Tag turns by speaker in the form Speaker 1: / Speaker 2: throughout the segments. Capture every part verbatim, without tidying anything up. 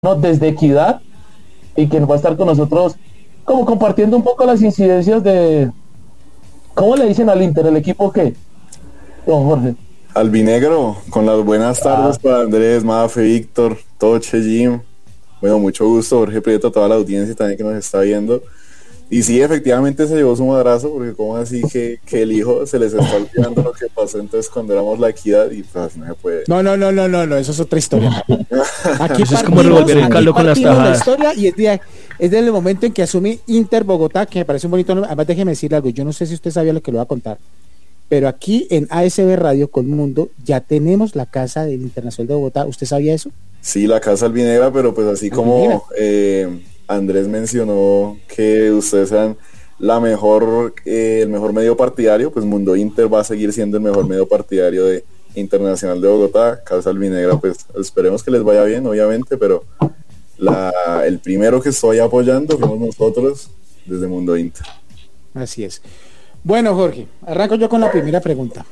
Speaker 1: no, desde Equidad, y que va a estar con nosotros como compartiendo un poco las incidencias de, ¿cómo le dicen al Inter? ¿El equipo qué? Don Jorge.
Speaker 2: Albinegro, con las buenas tardes ah. para Andrés, Mafe, Víctor, Toche, Jim. Bueno, mucho gusto, Jorge Prieto, toda la audiencia también que nos está viendo. Y sí, efectivamente se llevó su madrazo, porque como así que, que el hijo se les está olvidando lo que pasó entonces cuando éramos la Equidad y pues así no se puede.
Speaker 3: No, no, no, no, no, no, eso es otra historia. Aquí
Speaker 4: eso es como revolver el caldo con las tajadas.
Speaker 3: La historia y es, de, es del momento en que asume Inter Bogotá, que me parece un bonito nombre. Además, déjeme decirle algo, yo no sé si usted sabía lo que le voy a contar, pero aquí en A S B Radio con Mundo ya tenemos la casa del Internacional de Bogotá. ¿Usted sabía eso?
Speaker 2: Sí, la casa albinegra, pero pues así como eh, Andrés mencionó que ustedes sean la mejor, eh, el mejor medio partidario, pues Mundo Inter va a seguir siendo el mejor medio partidario de Internacional de Bogotá. Casa albinegra, pues esperemos que les vaya bien, obviamente, pero la, el primero que estoy apoyando fuimos nosotros desde Mundo Inter.
Speaker 3: Así es. Bueno, Jorge, arranco yo con la primera pregunta.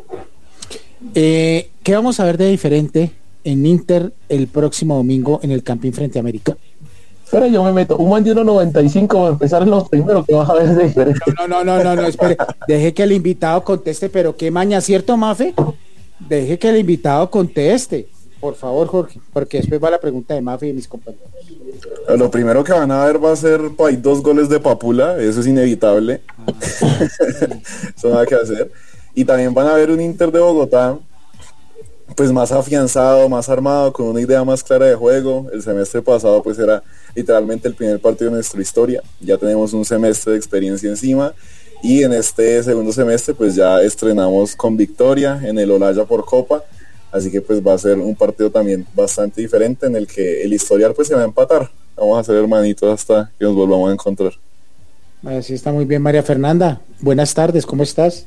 Speaker 3: Eh, ¿Qué vamos a ver de diferente en Inter el próximo domingo en el Campín frente a América?
Speaker 1: Espera, yo me meto. Un man de uno noventa y cinco va a empezar en los primeros que vas a ver de diferente.
Speaker 3: No, no, no, no, no, espere. Deje que el invitado conteste, pero qué maña, ¿cierto, Mafe? Deje que el invitado conteste. Por favor, Jorge, porque después va la pregunta de Mafe y de mis compañeros.
Speaker 2: Lo primero que van a ver va a ser hay dos goles de Papula, eso es inevitable. Ah, eso nada que hacer. Y también van a ver un Inter de Bogotá pues más afianzado, más armado, con una idea más clara de juego. El semestre pasado pues era literalmente el primer partido de nuestra historia. Ya tenemos un semestre de experiencia encima y en este segundo semestre pues ya estrenamos con victoria en el Olaya por Copa. Así que pues va a ser un partido también bastante diferente en el que el historial pues se va a empatar. Vamos a ser hermanitos hasta que nos volvamos a encontrar.
Speaker 3: Así está muy bien, María Fernanda. Buenas tardes, ¿cómo estás?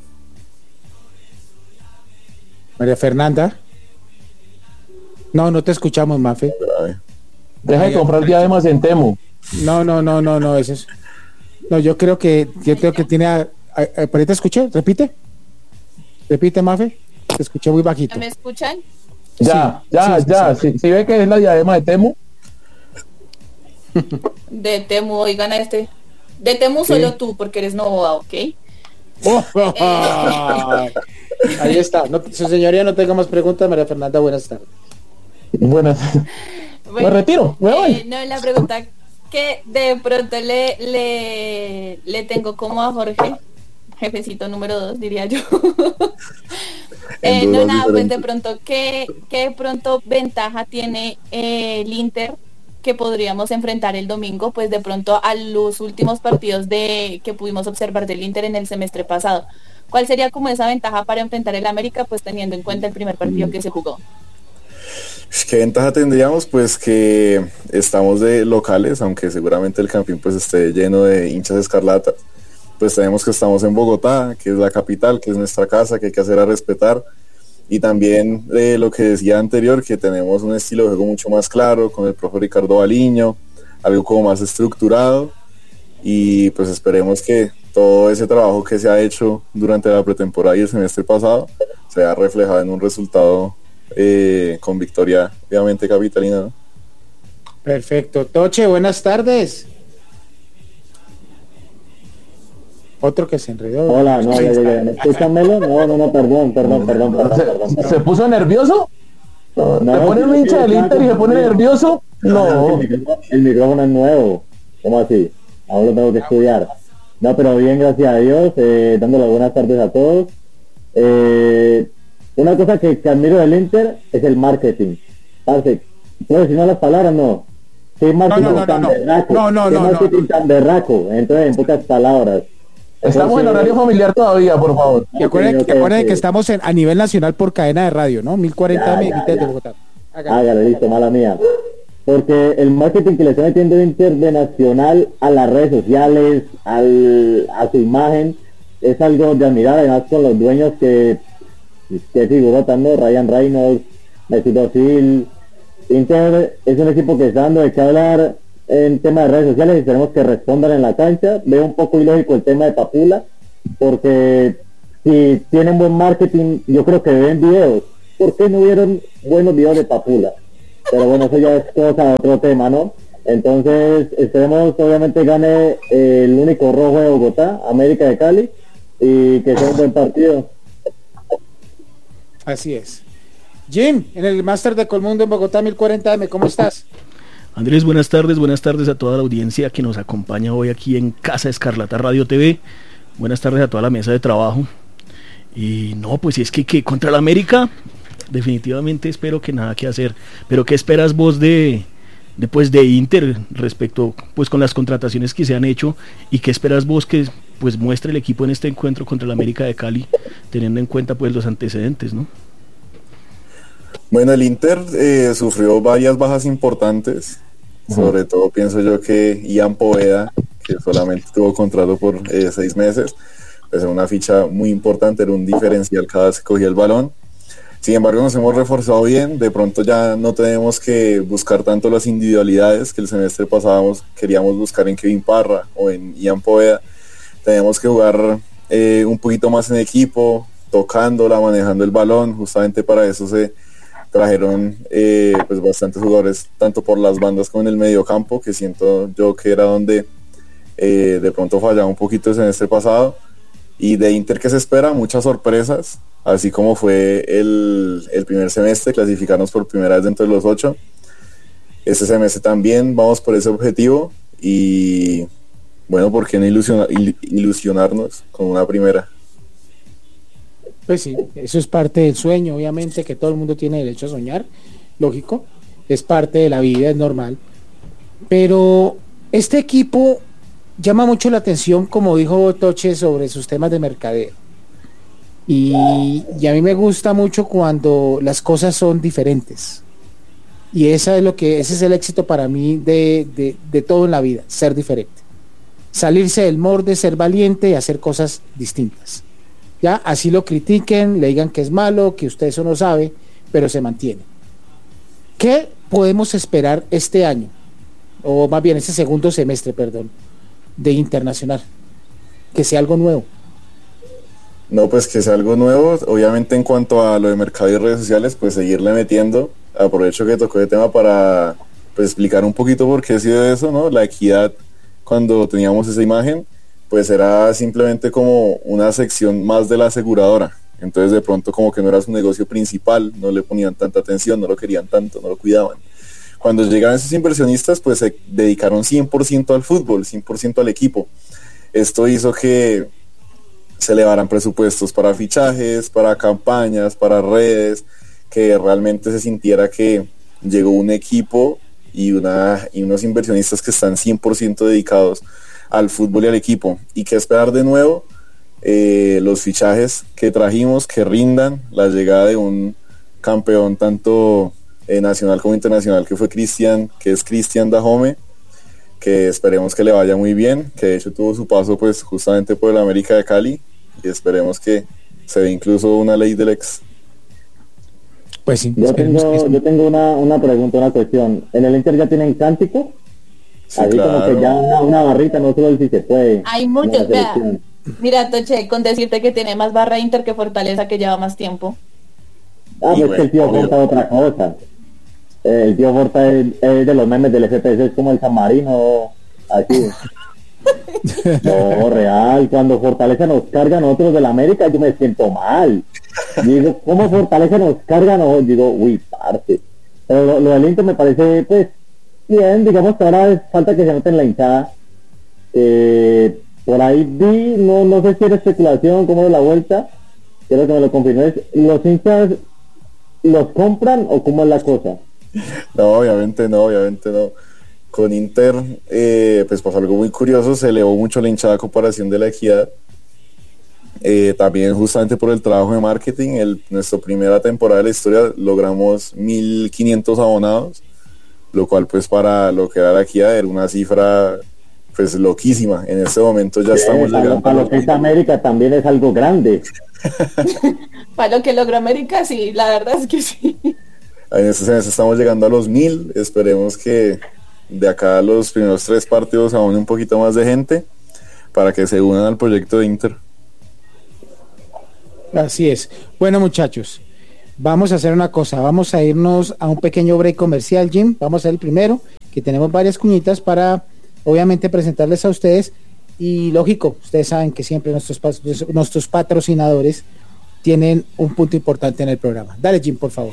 Speaker 3: María Fernanda. No, no te escuchamos, Mafe.
Speaker 1: Deja de comprar diademas en Temu.
Speaker 3: No, no, no, no, no, eso es. No, yo creo que yo creo que tiene a, a, a, ¿por ahí te escuché? Repite. Repite, Mafe. Te escuché muy bajito.
Speaker 5: ¿Me escuchan?
Speaker 1: Ya,
Speaker 3: sí,
Speaker 1: ya,
Speaker 3: sí,
Speaker 1: ya.
Speaker 3: sí.
Speaker 1: Si, si ve que es la diadema de Temu.
Speaker 5: De Temu, oigan a este. De Temu sí. Solo tú, porque eres Novoa, ¿ok?
Speaker 3: Oh, oh, oh. Ahí está. No, su señoría, no tenga más preguntas. María Fernanda, buenas tardes.
Speaker 1: Buenas.
Speaker 5: Bueno,
Speaker 1: me retiro, me voy.
Speaker 5: Eh, no, la pregunta que de pronto le, le, le tengo como a Jorge, jefecito número dos, diría yo. eh, no, nada, pues de pronto, ¿qué, qué de pronto ventaja tiene eh, el Inter que podríamos enfrentar el domingo, pues de pronto a los últimos partidos de que pudimos observar del Inter en el semestre pasado? ¿Cuál sería como esa ventaja para enfrentar el América, pues teniendo en cuenta el primer partido que se jugó?
Speaker 2: ¿Qué ventaja tendríamos? Pues que estamos de locales, aunque seguramente el Campín pues esté lleno de hinchas escarlatas. Pues tenemos que estamos en Bogotá, que es la capital, que es nuestra casa, que hay que hacer a respetar. Y también eh, lo que decía anterior, que tenemos un estilo de juego mucho más claro, con el profe Ricardo Baliño, algo como más estructurado. Y pues esperemos que todo ese trabajo que se ha hecho durante la pretemporada y el semestre pasado se ha reflejado en un resultado eh, con victoria obviamente capitalina, ¿no?
Speaker 3: Perfecto. Toche, buenas tardes. Otro que se enredó.
Speaker 6: Hola, no, ya llegué. ¿Me escuchan, Melo? No, no, no, perdón, perdón, perdón, perdón,
Speaker 1: ¿Se,
Speaker 6: perdón, perdón.
Speaker 1: ¿se puso nervioso? No, ¿se
Speaker 6: no,
Speaker 1: pone un
Speaker 6: sí,
Speaker 1: hincha
Speaker 6: sí,
Speaker 1: del Inter y se pone nervioso? No.
Speaker 6: El micrófono, el micrófono es nuevo. ¿Cómo así? Aún lo tengo que estudiar. No, pero bien, gracias a Dios, eh, dándole buenas tardes a todos. Eh, una cosa que, que admiro del Inter es el marketing. Parce, ¿puedo decir las palabras? No. ¿Qué marketing
Speaker 3: no, no, no,
Speaker 6: tan
Speaker 3: no,
Speaker 6: berraco?
Speaker 3: no, no,
Speaker 6: ¿Qué
Speaker 3: no,
Speaker 6: marketing
Speaker 3: no, no.
Speaker 6: tan berraco? Entonces, en pocas palabras.
Speaker 1: Estamos
Speaker 6: Entonces,
Speaker 1: en horario familiar todavía, por favor.
Speaker 3: Y acuérdense,
Speaker 6: okay, okay,
Speaker 3: acuérdense
Speaker 6: okay.
Speaker 3: que estamos en, a nivel nacional por cadena de radio, ¿no? mil cuarenta de Bogotá.
Speaker 6: Hágale. Hágale, listo, mala mía. Porque el marketing que le está metiendo Inter de Nacional a las redes sociales, al, a su imagen, es algo de admirar, además con los dueños que, que figuró tanto, Ryan Reynolds, Mesut Özil. Inter es un equipo que está dando de qué hablar en tema de redes sociales y tenemos que respondan en la cancha. Veo un poco ilógico el tema de Papula, porque si tienen buen marketing, yo creo que ven videos. ¿Por qué no hubieron buenos videos de Papula? pero bueno, eso ya es cosa de otro tema, ¿no? Entonces, esperemos que obviamente gane eh, el único rojo de Bogotá, América de Cali, y que sea un buen partido.
Speaker 3: Así es. Jim, en el Máster de Colmundo en Bogotá mil cuarenta eme, ¿cómo estás?
Speaker 4: Andrés, buenas tardes, buenas tardes a toda la audiencia que nos acompaña hoy aquí en Casa Escarlata Radio T V. Buenas tardes a toda la mesa de trabajo. Y no, pues si es que, que contra la América, definitivamente espero que nada que hacer. Pero ¿qué esperas vos de, de, pues, de Inter respecto pues con las contrataciones que se han hecho? ¿Y qué esperas vos que pues muestre el equipo en este encuentro contra la América de Cali, teniendo en cuenta pues los antecedentes, ¿no?
Speaker 2: Bueno, el Inter eh, sufrió varias bajas importantes, uh-huh. Sobre todo pienso yo que Ian Poveda, que solamente tuvo contrato por eh, seis meses, pues era una ficha muy importante, era un diferencial cada vez que cogía el balón. Sin embargo, nos hemos reforzado bien, de pronto ya no tenemos que buscar tanto las individualidades que el semestre pasado queríamos buscar en Kevin Parra o en Ian Poveda. Tenemos que jugar eh, un poquito más en equipo, tocándola, manejando el balón, justamente para eso se trajeron eh, pues bastantes jugadores tanto por las bandas como en el mediocampo, que siento yo que era donde eh, de pronto fallaba un poquito el semestre pasado. Y de Inter, que se espera muchas sorpresas, así como fue el, el primer semestre, clasificarnos por primera vez dentro de los ocho. Este semestre también vamos por ese objetivo y bueno, ¿por qué no ilusionar, ilusionarnos con una primera?
Speaker 3: Pues sí, eso es parte del sueño, obviamente, que todo el mundo tiene derecho a soñar, lógico, es parte de la vida, es normal. Pero este equipo llama mucho la atención, como dijo Toche, sobre sus temas de mercadeo. Y, y a mí me gusta mucho cuando las cosas son diferentes. Y esa es lo que, ese es el éxito para mí de, de, de todo en la vida, ser diferente. Salirse del molde, ser valiente y hacer cosas distintas. Ya, así lo critiquen, le digan que es malo, que usted eso no sabe, pero se mantiene. ¿Qué podemos esperar este año? O más bien este segundo semestre, perdón, de Internacional. Que sea algo nuevo.
Speaker 2: No, pues que sea algo nuevo. Obviamente en cuanto a lo de mercado y redes sociales, pues seguirle metiendo. Aprovecho que tocó el tema para pues explicar un poquito por qué ha sido eso, ¿no? La equidad, cuando teníamos esa imagen, pues era simplemente como una sección más de la aseguradora. Entonces de pronto como que no era su negocio principal, no le ponían tanta atención, no lo querían tanto, no lo cuidaban. Cuando llegaron esos inversionistas, pues se dedicaron cien por ciento al fútbol, cien por ciento al equipo. Esto hizo que se elevaran presupuestos para fichajes, para campañas, para redes, que realmente se sintiera que llegó un equipo y, una, y unos inversionistas que están cien por ciento dedicados al fútbol y al equipo. Y qué esperar de nuevo, eh, los fichajes que trajimos, que rindan, la llegada de un campeón tanto eh, nacional como internacional, que fue Cristian, que es Cristian Dajome, que esperemos que le vaya muy bien, que de hecho tuvo su paso pues justamente por el América de Cali, y esperemos que se dé incluso una ley del ex.
Speaker 3: Pues sí,
Speaker 6: yo tengo, yo tengo una, una pregunta, una cuestión. ¿En el Inter ya tienen cántico?
Speaker 2: Sí,
Speaker 6: así
Speaker 2: claro.
Speaker 6: como que ya una, una barrita, no solo el si se puede.
Speaker 5: Hay muchos, vea, mira Toche, con decirte que tiene más barra Inter que Fortaleza, que lleva más tiempo.
Speaker 6: Ah, pues que el tío Forta es otra cosa. Eh, el tío Forta es, es de los memes del F P S, es como el San Marino, así. No, real, cuando Fortaleza nos carga a nosotros del América, yo me siento mal. Digo, ¿cómo Fortaleza nos carga? No, digo, uy, parce. Pero lo, lo del Inter me parece, pues, bien, digamos que ahora falta que se note en la hinchada. Eh, por ahí vi, no no sé si era especulación, cómo es la vuelta, quiero que me lo confirmes. ¿Los hinchas los compran o cómo es la cosa?
Speaker 2: No, obviamente no, obviamente no. Con Inter, eh, pues pasó algo muy curioso, se elevó mucho la hinchada a comparación de la Equidad. Eh, también justamente por el trabajo de marketing, el, nuestra primera temporada de la historia logramos mil quinientos abonados, lo cual pues para lo que era la Equidad era una cifra pues loquísima. En este momento ya sí, estamos
Speaker 6: para,
Speaker 2: llegando.
Speaker 6: Para lo que es América también es algo grande.
Speaker 5: Para lo que logró América, sí, la verdad es que sí.
Speaker 2: En este semestre estamos llegando a los mil, esperemos que de acá a los primeros tres partidos aún un poquito más de gente para que se unan al proyecto de Inter.
Speaker 3: Así es. Bueno, muchachos, vamos a hacer una cosa, vamos a irnos a un pequeño break comercial, Jim, vamos a hacer el primero, que tenemos varias cuñitas para, obviamente, presentarles a ustedes, y lógico, ustedes saben que siempre nuestros, nuestros patrocinadores tienen un punto importante en el programa. Dale, Jim, por favor.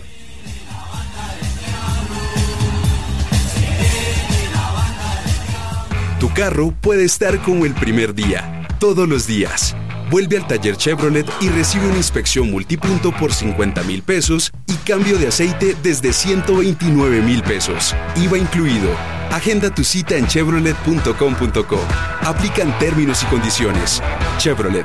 Speaker 7: Tu carro puede estar como el primer día, todos los días. Vuelve al taller Chevrolet y recibe una inspección multipunto por cincuenta mil pesos y cambio de aceite desde ciento veintinueve mil pesos. I V A incluido. Agenda tu cita en chevrolet punto com punto co. Aplican términos y condiciones. Chevrolet,